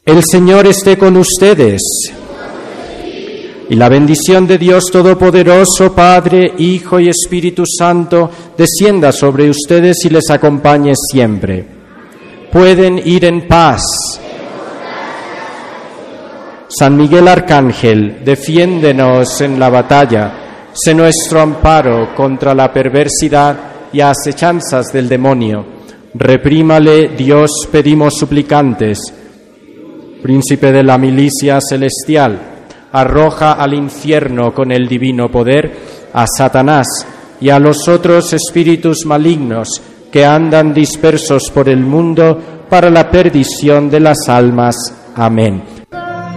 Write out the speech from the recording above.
El Señor esté con ustedes. Y la bendición de Dios Todopoderoso, Padre, Hijo y Espíritu Santo, descienda sobre ustedes y les acompañe siempre. Pueden ir en paz. San Miguel Arcángel, defiéndenos en la batalla. Sé nuestro amparo contra la perversidad y asechanzas del demonio. Reprímale, Dios, pedimos suplicantes. Príncipe de la milicia celestial, arroja al infierno con el divino poder a Satanás y a los otros espíritus malignos que andan dispersos por el mundo para la perdición de las almas. Amén.